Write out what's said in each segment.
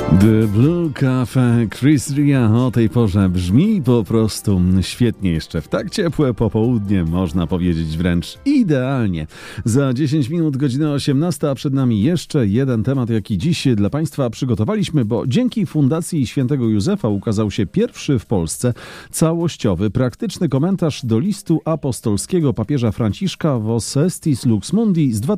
The Blue Cafe, Chris Ria o tej porze brzmi po prostu świetnie. Jeszcze w tak ciepłe popołudnie, można powiedzieć wręcz idealnie. Za 10 minut godzina 18, a przed nami jeszcze jeden temat, jaki dziś dla Państwa przygotowaliśmy, bo dzięki Fundacji Świętego Józefa ukazał się pierwszy w Polsce całościowy, praktyczny komentarz do listu apostolskiego papieża Franciszka Vos Estis Lux Mundi z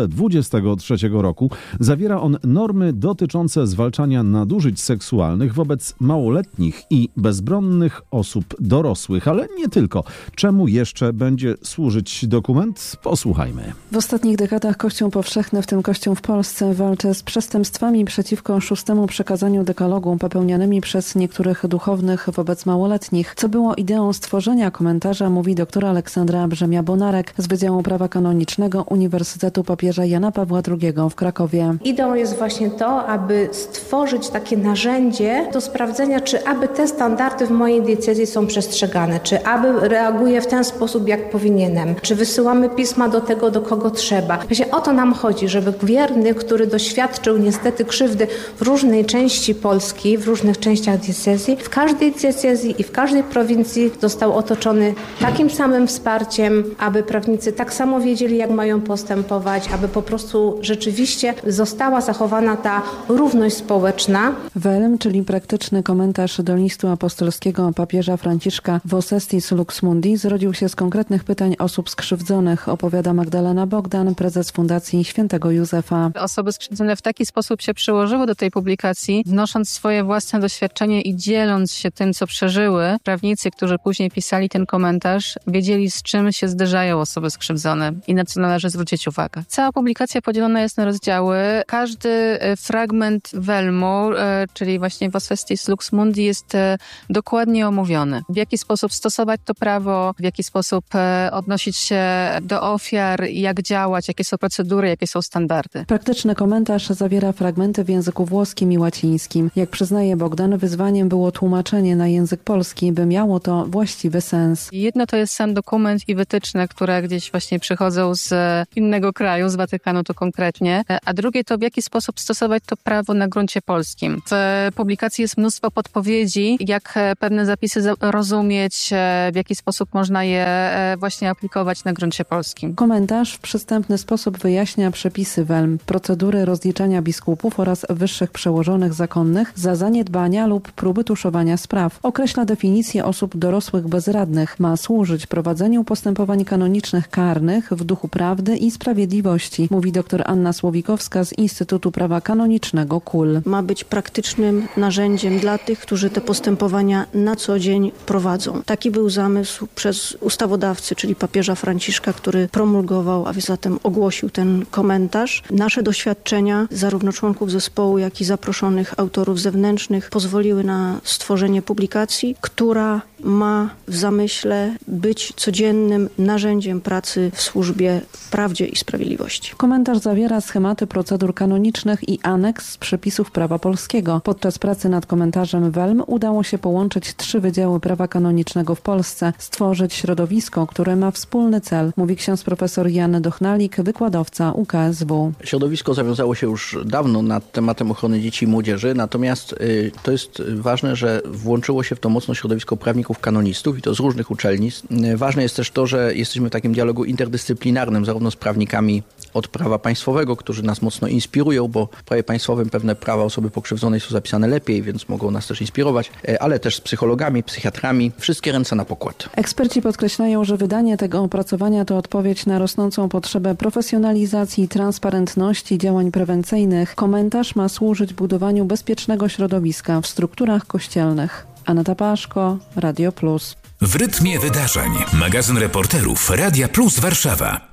2023 roku. Zawiera on normy dotyczące zwalczania nadużyć seksualnych wobec małoletnich i bezbronnych osób dorosłych, ale nie tylko. Czemu jeszcze będzie służyć dokument? Posłuchajmy. W ostatnich dekadach Kościół powszechny, w tym Kościół w Polsce, walczy z przestępstwami przeciwko szóstemu przekazaniu dekalogu popełnianymi przez niektórych duchownych wobec małoletnich. Co było ideą stworzenia komentarza, mówi dr Aleksandra Brzemia-Bonarek z Wydziału Prawa Kanonicznego Uniwersytetu Papieża Jana Pawła II w Krakowie. Ideą jest właśnie to, aby stworzyć takie narzędzie do sprawdzenia, czy aby te standardy w mojej diecezji są przestrzegane, czy aby reaguję w ten sposób, jak powinienem, czy wysyłamy pisma do tego, do kogo trzeba. Właśnie o to nam chodzi, żeby wierny, który doświadczył niestety krzywdy w różnej części Polski, w różnych częściach diecezji, w każdej diecezji i w każdej prowincji został otoczony takim samym wsparciem, aby prawnicy tak samo wiedzieli, jak mają postępować, aby po prostu rzeczywiście została zachowana ta równość społeczna. Velm, czyli praktyczny komentarz do listu apostolskiego papieża Franciszka Vos Estis Lux Mundi, zrodził się z konkretnych pytań osób skrzywdzonych, opowiada Magdalena Bogdan, prezes Fundacji Świętego Józefa. Osoby skrzywdzone w taki sposób się przyłożyły do tej publikacji, wnosząc swoje własne doświadczenie i dzieląc się tym, co przeżyły. Prawnicy, którzy później pisali ten komentarz, wiedzieli, z czym się zderzają osoby skrzywdzone i na co należy zwrócić uwagę. Cała publikacja podzielona jest na rozdziały. Każdy fragment Velmu, czyli właśnie Vos Estis Lux Mundi, jest dokładnie omówiony. W jaki sposób stosować to prawo, w jaki sposób odnosić się do ofiar, jak działać, jakie są procedury, jakie są standardy. Praktyczny komentarz zawiera fragmenty w języku włoskim i łacińskim. Jak przyznaje Bogdan, wyzwaniem było tłumaczenie na język polski, by miało to właściwy sens. Jedno to jest sam dokument i wytyczne, które gdzieś właśnie przychodzą z innego kraju, z Watykanu to konkretnie, a drugie to w jaki sposób stosować to prawo na gruncie polskim. W publikacji jest mnóstwo podpowiedzi, jak pewne zapisy rozumieć, w jaki sposób można je właśnie aplikować na gruncie polskim. Komentarz w przystępny sposób wyjaśnia przepisy Velm, procedury rozliczania biskupów oraz wyższych przełożonych zakonnych za zaniedbania lub próby tuszowania spraw. Określa definicję osób dorosłych bezradnych. Ma służyć prowadzeniu postępowań kanonicznych karnych w duchu prawdy i sprawiedliwości, mówi dr Anna Słowikowska z Instytutu Prawa Kanonicznego KUL. Ma być praktycznym narzędziem dla tych, którzy te postępowania na co dzień prowadzą. Taki był zamysł przez ustawodawcy, czyli papieża Franciszka, który promulgował, a zatem ogłosił ten komentarz. Nasze doświadczenia, zarówno członków zespołu, jak i zaproszonych autorów zewnętrznych, pozwoliły na stworzenie publikacji, która ma w zamyśle być codziennym narzędziem pracy w służbie prawdzie i sprawiedliwości. Komentarz zawiera schematy procedur kanonicznych i aneks przepisów prawa polskiego. Podczas pracy nad komentarzem Velm udało się połączyć 3 wydziały prawa kanonicznego w Polsce, stworzyć środowisko, które ma wspólny cel, mówi ksiądz profesor Jan Dochnalik, wykładowca UKSW. Środowisko zawiązało się już dawno nad tematem ochrony dzieci i młodzieży, natomiast to jest ważne, że włączyło się w to mocno środowisko prawników kanonistów i to z różnych uczelni. Ważne jest też to, że jesteśmy w takim dialogu interdyscyplinarnym, zarówno z prawnikami od prawa państwowego, którzy nas mocno inspirują, bo w prawie państwowym pewne prawa osoby pokrzywdzonej są zapisane lepiej, więc mogą nas też inspirować, ale też z psychologami, psychiatrami. Wszystkie ręce na pokład. Eksperci podkreślają, że wydanie tego opracowania to odpowiedź na rosnącą potrzebę profesjonalizacji, transparentności działań prewencyjnych. Komentarz ma służyć budowaniu bezpiecznego środowiska w strukturach kościelnych. Aneta Paszko, Radio Plus. W rytmie wydarzeń. Magazyn reporterów Radia Plus Warszawa.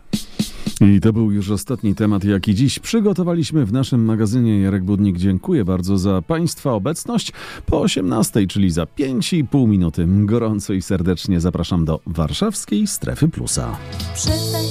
I to był już ostatni temat, jaki dziś przygotowaliśmy w naszym magazynie. Jarek Budnik, dziękuję bardzo za Państwa obecność. Po 18, czyli za 5,5 minuty, gorąco i serdecznie zapraszam do warszawskiej Strefy Plusa.